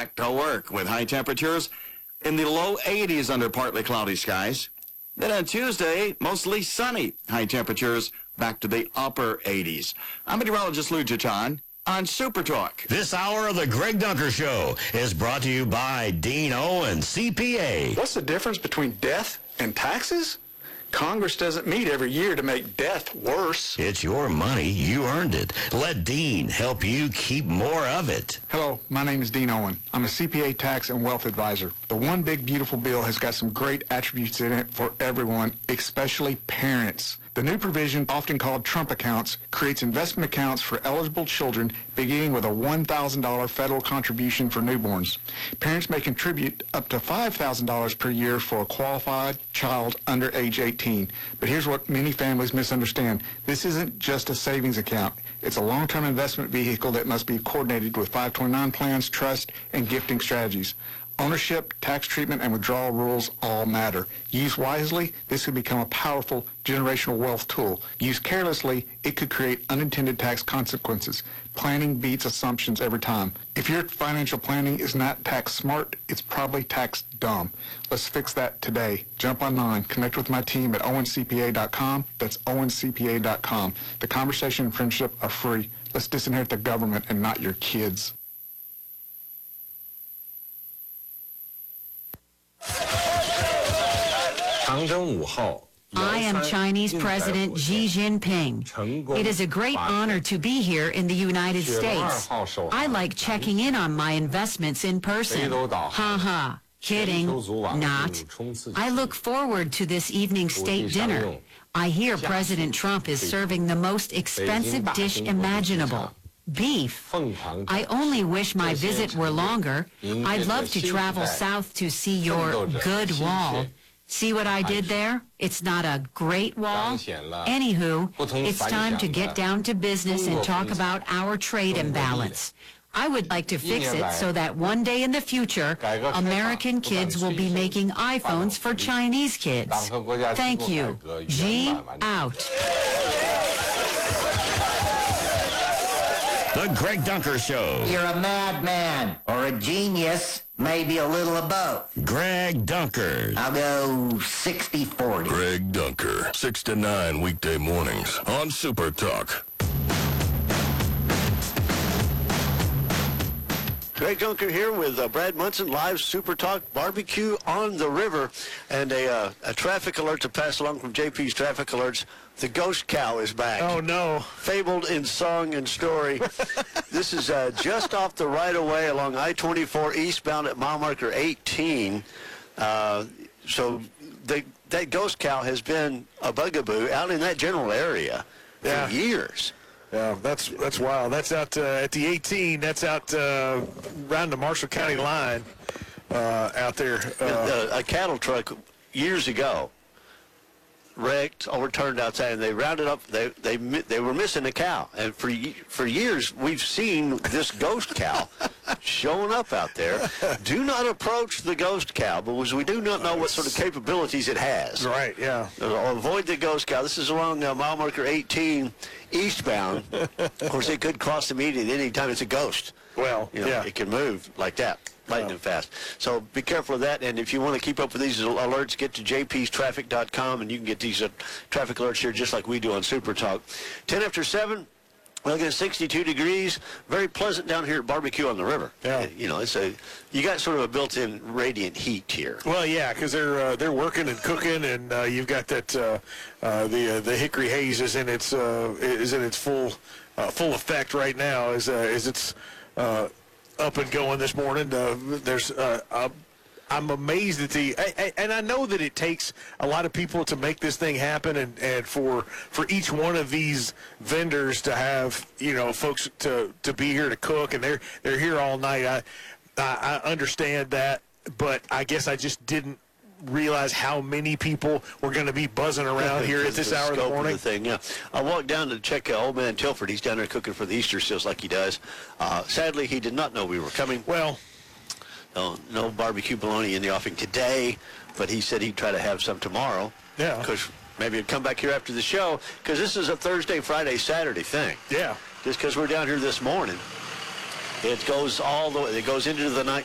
back to work with high temperatures in the low 80s under partly cloudy skies. Then on Tuesday, mostly sunny. High temperatures back to the upper 80s. I'm meteorologist Lou Jitan on Super Talk. This hour of the Greg Dunker Show is brought to you by Dean Owen, CPA. What's the difference between death and taxes? Congress doesn't meet every year to make death worse. It's your money. You earned it. Let Dean help you keep more of it. Hello, my name is Dean Owen. I'm a CPA tax and wealth advisor. The One Big Beautiful Bill has got some great attributes in it for everyone, especially parents. The new provision, often called Trump accounts, creates investment accounts for eligible children beginning with a $1,000 federal contribution for newborns. Parents may contribute up to $5,000 per year for a qualified child under age 18. But here's what many families misunderstand. This isn't just a savings account. It's a long-term investment vehicle that must be coordinated with 529 plans, trust, and gifting strategies. Ownership, tax treatment, and withdrawal rules all matter. Used wisely, this could become a powerful generational wealth tool. Used carelessly, it could create unintended tax consequences. Planning beats assumptions every time. If your financial planning is not tax smart, it's probably tax dumb. Let's fix that today. Jump online. Connect with my team at owencpa.com. That's owencpa.com. The conversation and friendship are free. Let's disinherit the government and not your kids. I am Chinese President Xi Jinping. It is a great honor to be here in the United States. I like checking in on my investments in person. Ha ha. Kidding. Not. I look forward to this evening's state dinner. I hear President Trump is serving the most expensive dish imaginable. Beef. I only wish my visit were longer. I'd love to travel south to see your good wall. See what I did there? It's not a great wall. Anywho, it's time to get down to business and talk about our trade imbalance. I would like to fix it so that one day in the future, American kids will be making iPhones for Chinese kids. Thank you. Xi out. The Greg Dunker Show. You're a madman or a genius, maybe a little of both. Greg Dunker. I'll go 60-40. Greg Dunker, 6 to 9 weekday mornings on Super Talk. Greg Dunker here with Brad Munson, live Super Talk barbecue on the river, and a traffic alert to pass along from JP's Traffic Alerts. The ghost cow is back. Oh, no. Fabled in song and story. This is just off the right-of-way along I-24 eastbound at mile marker 18. So that ghost cow has been a bugaboo out in that general area for years. Yeah, that's wild. That's out at the 18. That's out around the Marshall County line out there. A cattle truck years ago wrecked, overturned outside, and they rounded up. They were missing a cow, and for years we've seen this ghost cow showing up out there. Do not approach the ghost cow, because we do not know what sort of capabilities it has. Right. Yeah. Avoid the ghost cow. This is along mile marker 18 eastbound. Of course, it could cross the median at any time. It's a ghost. Well, it can move like that. Lightning fast. So be careful of that. And if you want to keep up with these alerts, get to jpstraffic.com, and you can get these traffic alerts here just like we do on Super Talk. 10 after 7. We're looking at 62 degrees. Very pleasant down here at Barbecue on the River. Yeah. You got sort of a built-in radiant heat here. Well, yeah, because they're working and cooking, and you've got that the hickory haze is in its full effect right now as it's up and going this morning. I'm amazed at and I know that it takes a lot of people to make this thing happen, and for each one of these vendors to have folks to be here to cook, and they're here all night. I understand that, but I guess I just didn't realize how many people were going to be buzzing around here at this hour of the morning. Of the thing, yeah. I walked down to check old man Tilford. He's down there cooking for the Easter seals like he does. Sadly, he did not know we were coming. Well, no barbecue bologna in the offing today, but he said he'd try to have some tomorrow. Yeah. Because maybe he'd come back here after the show, because this is a Thursday, Friday, Saturday thing. Yeah. Just because we're down here this morning. It goes all the way. It goes into the night